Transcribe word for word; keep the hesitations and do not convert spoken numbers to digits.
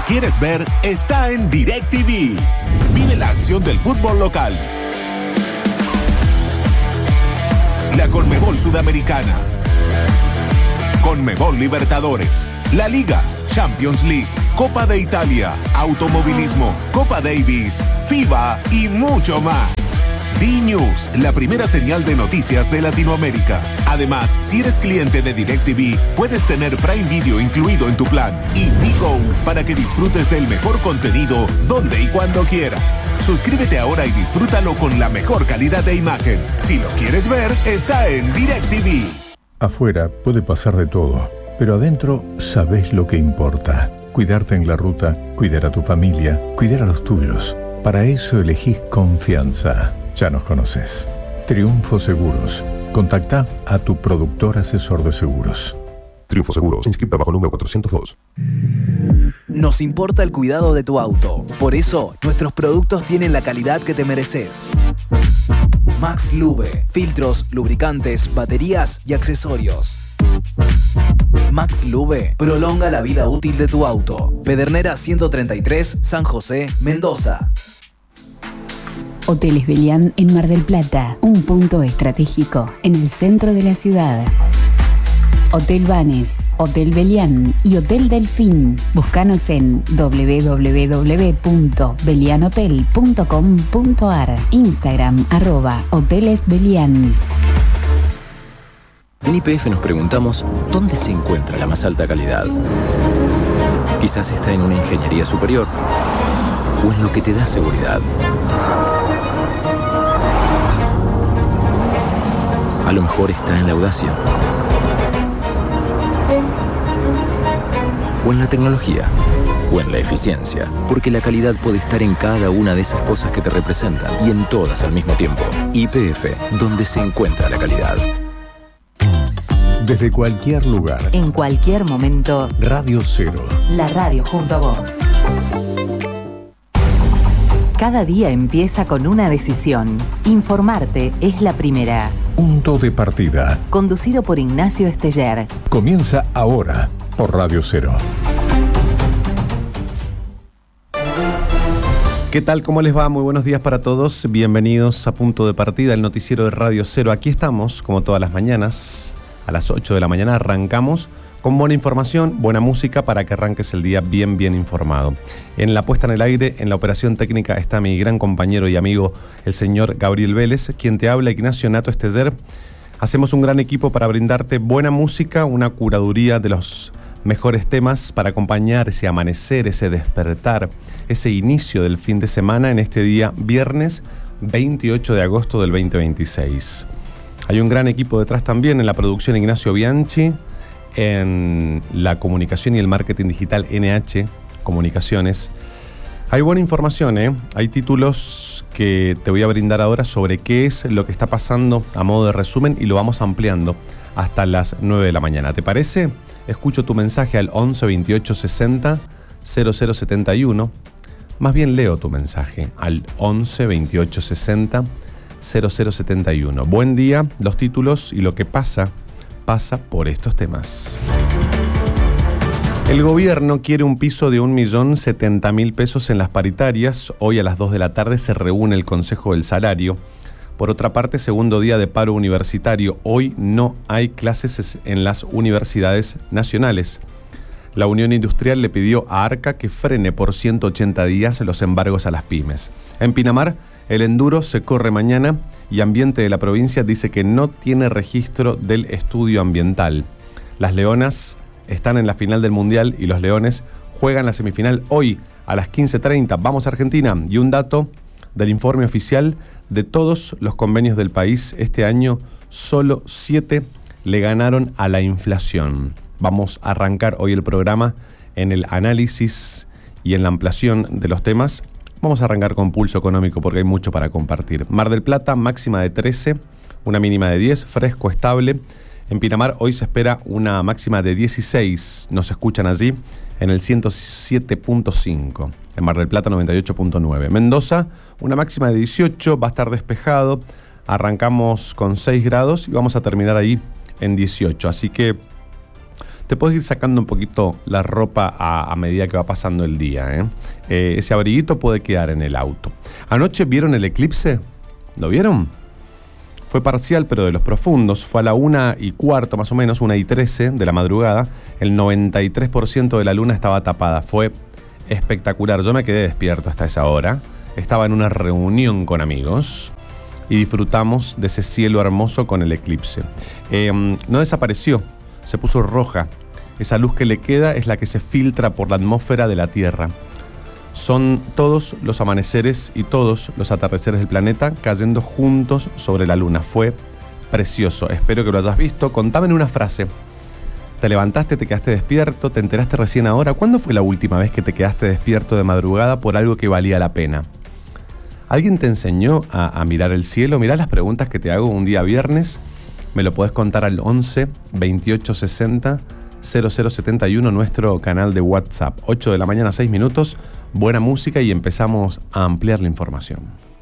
quieres ver está en DirecTV. Vive la acción del fútbol local, la Conmebol Sudamericana, Conmebol Libertadores, la Liga, Champions League, Copa de Italia, Automovilismo, Copa Davis, FIBA y mucho más. D-News, la primera señal de noticias de Latinoamérica. Además, si eres cliente de DirecTV, puedes tener Prime Video incluido en tu plan y D-Go para que disfrutes del mejor contenido donde y cuando quieras. Suscríbete ahora y disfrútalo con la mejor calidad de imagen. Si lo quieres ver, está en DirecTV. Afuera puede pasar de todo, pero adentro sabes lo que importa. Cuidarte en la ruta, cuidar a tu familia, cuidar a los tuyos. Para eso elegís confianza. Ya nos conoces. Triunfo Seguros. Contacta a tu productor asesor de seguros. Triunfo Seguros, inscrita bajo número cuatrocientos dos. Nos importa el cuidado de tu auto. Por eso, nuestros productos tienen la calidad que te mereces. Max Lube. Filtros, lubricantes, baterías y accesorios. Max Lube prolonga la vida útil de tu auto. Pedernera ciento treinta y tres, San José, Mendoza. Hoteles Belián en Mar del Plata, un punto estratégico en el centro de la ciudad. Hotel Banes, Hotel Belián y Hotel Delfín. Búscanos en doble u doble u doble u punto belian hotel punto com punto a r. Instagram arroba Hoteles Belián. En Y P F nos preguntamos, ¿dónde se encuentra la más alta calidad? Quizás está en una ingeniería superior o en lo que te da seguridad. A lo mejor está en la audacia. O en la tecnología. O en la eficiencia. Porque la calidad puede estar en cada una de esas cosas que te representan. Y en todas al mismo tiempo. Y P F, donde se encuentra la calidad. Desde cualquier lugar. En cualquier momento. Radio Cero. La radio junto a vos. Cada día empieza con una decisión. Informarte es la primera. Punto de partida. Conducido por Ignacio Esteller. Comienza ahora por Radio Cero. ¿Qué tal? ¿Cómo les va? Muy buenos días para todos. Bienvenidos a Punto de Partida, el noticiero de Radio Cero. Aquí estamos, como todas las mañanas, a las ocho de la mañana arrancamos con buena información, buena música para que arranques el día bien, bien informado. En la puesta en el aire, en la operación técnica, está mi gran compañero y amigo, el señor Gabriel Vélez, quien te habla, Ignacio Nato Esteller. Hacemos un gran equipo para brindarte buena música, una curaduría de los mejores temas para acompañar ese amanecer, ese despertar, ese inicio del fin de semana en este día viernes veintiocho de agosto del veinte veintiséis. Hay un gran equipo detrás también en la producción, Ignacio Bianchi, en la comunicación y el marketing digital N H Comunicaciones. Hay buena información, ¿eh? Hay títulos que te voy a brindar ahora sobre qué es lo que está pasando a modo de resumen y lo vamos ampliando hasta las nueve de la mañana. ¿Te parece? Escucho tu mensaje al once veintiocho sesenta cero cero setenta y uno. Más bien leo tu mensaje al once veintiocho sesenta cero cero setenta y uno. Buen día, los títulos y lo que pasa, pasa por estos temas. El gobierno quiere un piso de un millón setenta mil pesos en las paritarias. Hoy a las dos de la tarde se reúne el Consejo del Salario. Por otra parte, segundo día de paro universitario. Hoy no hay clases en las universidades nacionales. La Unión Industrial le pidió a ARCA que frene por ciento ochenta días los embargos a las pymes. En Pinamar, el enduro se corre mañana y Ambiente de la provincia dice que no tiene registro del estudio ambiental. Las Leonas están en la final del Mundial y los Leones juegan la semifinal hoy a las quince treinta. Vamos a Argentina. Y un dato del informe oficial: de todos los convenios del país, este año solo siete le ganaron a la inflación. Vamos a arrancar hoy el programa en el análisis y en la ampliación de los temas. Vamos a arrancar con pulso económico porque hay mucho para compartir. Mar del Plata, máxima de trece, una mínima de diez, fresco, estable. En Pinamar hoy se espera una máxima de dieciséis. Nos escuchan allí en el ciento siete punto cinco. En Mar del Plata noventa y ocho punto nueve. Mendoza, una máxima de dieciocho, va a estar despejado. Arrancamos con seis grados y vamos a terminar ahí en dieciocho. Así que te puedes ir sacando un poquito la ropa a, a medida que va pasando el día, ¿eh? Eh, ese abriguito puede quedar en el auto. ¿Anoche vieron el eclipse? ¿Lo vieron? Fue parcial, pero de los profundos. Fue a la una y cuarto, más o menos, una y trece de la madrugada. El noventa y tres por ciento de la luna estaba tapada. Fue espectacular. Yo me quedé despierto hasta esa hora. Estaba en una reunión con amigos y disfrutamos de ese cielo hermoso con el eclipse. Eh, no desapareció, se puso roja. Esa luz que le queda es la que se filtra por la atmósfera de la Tierra. Son todos los amaneceres y todos los atardeceres del planeta cayendo juntos sobre la luna. Fue precioso, espero que lo hayas visto. Contame en una frase. ¿Te levantaste, te quedaste despierto? ¿Te enteraste recién ahora? ¿Cuándo fue la última vez que te quedaste despierto de madrugada por algo que valía la pena? ¿Alguien te enseñó a, a mirar el cielo? Mirá las preguntas que te hago un día viernes. Me lo podés contar al once veintiocho sesenta cero cero setenta y uno, nuestro canal de WhatsApp. ocho de la mañana, seis minutos. Buena música y empezamos a ampliar la información.